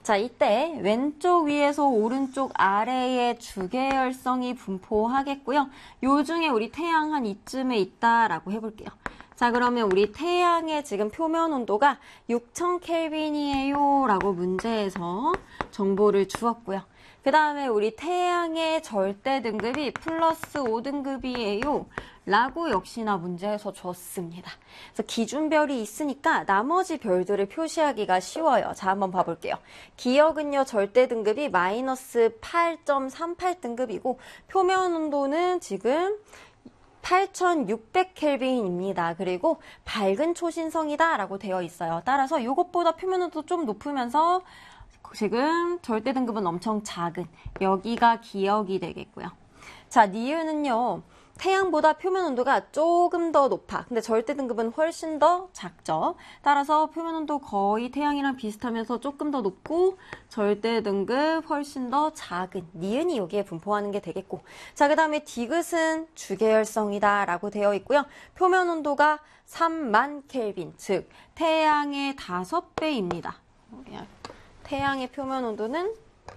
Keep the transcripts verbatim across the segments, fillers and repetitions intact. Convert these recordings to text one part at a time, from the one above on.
자, 이때 왼쪽 위에서 오른쪽 아래에 주계열성이 분포하겠고요. 요 중에 우리 태양 한 이쯤에 있다라고 해볼게요. 자, 그러면 우리 태양의 지금 표면 온도가 육천 켈빈이에요 라고 문제에서 정보를 주었고요. 그 다음에 우리 태양의 절대 등급이 플러스 오 등급이에요 라고 역시나 문제에서 줬습니다. 그래서 기준별이 있으니까 나머지 별들을 표시하기가 쉬워요. 자, 한번 봐볼게요. 기역은요, 절대 등급이 마이너스 팔 점 삼팔 등급이고 표면 온도는 지금 팔천육백 켈빈입니다. 그리고 밝은 초신성이다 라고 되어 있어요. 따라서 이것보다 표면 온도 좀 높으면서 지금 절대 등급은 엄청 작은 여기가 기역이 되겠고요. 자, 니은은요. 태양보다 표면 온도가 조금 더 높아. 근데 절대 등급은 훨씬 더 작죠. 따라서 표면 온도 거의 태양이랑 비슷하면서 조금 더 높고 절대 등급 훨씬 더 작은 니은이 여기에 분포하는 게 되겠고. 자, 그 다음에 디귿은 주계열성이다 라고 되어 있고요. 표면 온도가 삼만 켈빈, 즉 태양의 다섯 배입니다. 태양의 표면 온도는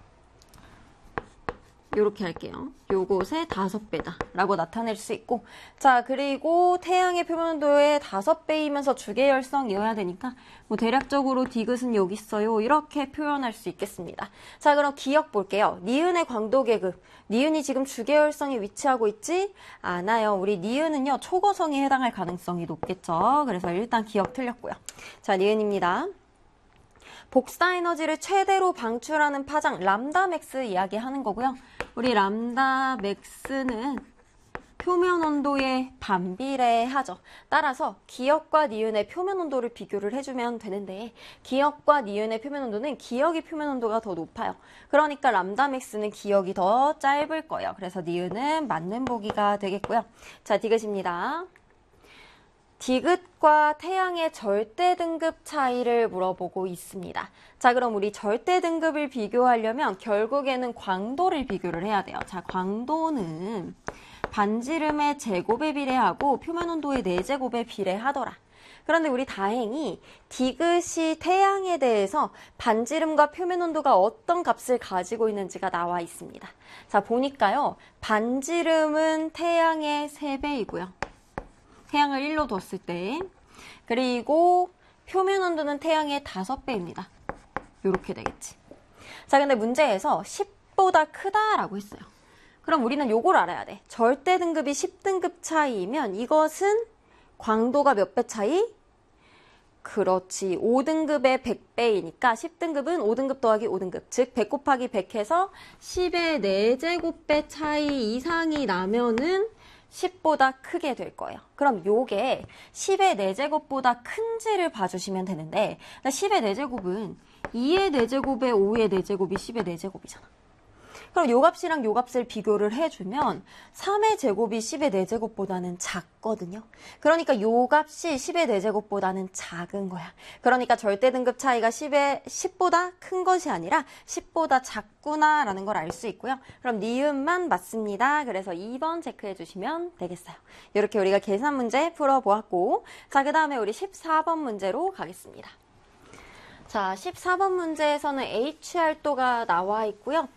이렇게 할게요. 요것의 다섯 배다 라고 나타낼 수 있고, 자, 그리고 태양의 표면 온도의 다섯 배이면서 주계열성이어야 되니까 뭐 대략적으로 디귿은 여기 있어요 이렇게 표현할 수 있겠습니다. 자, 그럼 기역 볼게요. 니은의 광도 계급, 니은이 지금 주계열성에 위치하고 있지 않아요. 우리 니은은요 초고성에 해당할 가능성이 높겠죠. 그래서 일단 기역 틀렸고요. 자, 니은입니다. 복사 에너지를 최대로 방출하는 파장 람다 맥스 이야기하는 거고요. 우리 람다 맥스는 표면 온도에 반비례하죠. 따라서 기역과 니은의 표면 온도를 비교를 해주면 되는데 기역과 니은의 표면 온도는 기역의 표면 온도가 더 높아요. 그러니까 람다 맥스는 기역이 더 짧을 거예요. 그래서 니은은 맞는 보기가 되겠고요. 자, 디귿입니다. 디귿과 태양의 절대 등급 차이를 물어보고 있습니다. 자, 그럼 우리 절대 등급을 비교하려면 결국에는 광도를 비교를 해야 돼요. 자, 광도는 반지름의 제곱에 비례하고 표면 온도의 네 제곱에 비례하더라. 그런데 우리 다행히 디귿이 태양에 대해서 반지름과 표면 온도가 어떤 값을 가지고 있는지가 나와 있습니다. 자, 보니까요. 반지름은 태양의 세 배이고요. 태양을 일로 뒀을 때, 그리고 표면 온도는 태양의 다섯 배입니다. 이렇게 되겠지. 자, 근데 문제에서 십보다 크다라고 했어요. 그럼 우리는 요걸 알아야 돼. 절대 등급이 십 등급 차이이면 이것은 광도가 몇 배 차이? 그렇지. 오 등급의 백 배이니까 십 등급은 오 등급 더하기 오 등급. 즉 백 곱하기 백 해서 십의 네 제곱배 차이 이상이 나면은 십보다 크게 될 거예요. 그럼 요게 십의 네 제곱보다 큰지를 봐주시면 되는데 십의 네 제곱은 이의 네 제곱에 오의 네 제곱이 십의 네 제곱이잖아. 그럼 요 값이랑 요 값을 비교를 해주면 삼의 제곱이 십의 네 제곱보다는 작거든요. 그러니까 요 값이 십의 네 제곱보다는 작은 거야. 그러니까 절대 등급 차이가 십의, 십보다 큰 것이 아니라 십보다 작구나라는 걸 알 수 있고요. 그럼 니은만 맞습니다. 그래서 이 번 체크해 주시면 되겠어요. 이렇게 우리가 계산 문제 풀어보았고, 자, 그 다음에 우리 십사 번 문제로 가겠습니다. 자, 십사 번 문제에서는 H알도가 나와 있고요.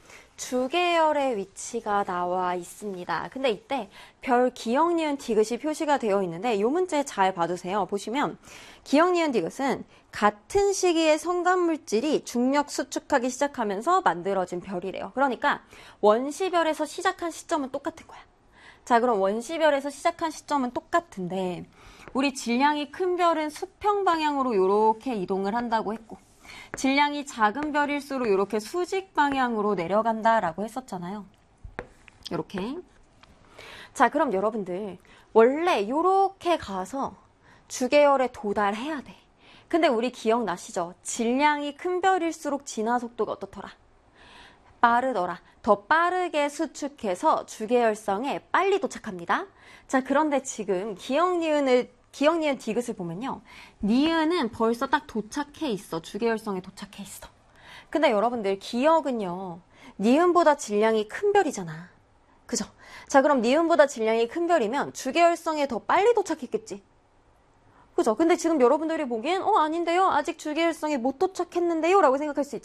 주계열의 위치가 나와 있습니다. 근데 이때 별 기역, 니은, 디귿이 표시가 되어 있는데 이 문제 잘 봐주세요. 보시면 기역, 니은, 디귿은 같은 시기에 성간물질이 중력 수축하기 시작하면서 만들어진 별이래요. 그러니까 원시별에서 시작한 시점은 똑같은 거야. 자, 그럼 원시별에서 시작한 시점은 똑같은데 우리 질량이 큰 별은 수평 방향으로 이렇게 이동을 한다고 했고 질량이 작은 별일수록 이렇게 수직 방향으로 내려간다라고 했었잖아요. 이렇게. 자, 그럼 여러분들 원래 이렇게 가서 주계열에 도달해야 돼. 근데 우리 기억나시죠? 질량이 큰 별일수록 진화 속도가 어떻더라? 빠르더라. 더 빠르게 수축해서 주계열성에 빨리 도착합니다. 자, 그런데 지금 기역, 니은을 기역, 니은, 디귿을 보면요. 니은은 벌써 딱 도착해 있어. 주계열성에 도착해 있어. 근데 여러분들 기역은요. 니은보다 질량이 큰 별이잖아. 그죠? 자, 그럼 니은보다 질량이 큰 별이면 주계열성에 더 빨리 도착했겠지. 그죠? 근데 지금 여러분들이 보기엔 어 아닌데요? 아직 주계열성에 못 도착했는데요? 라고 생각할 수 있잖아.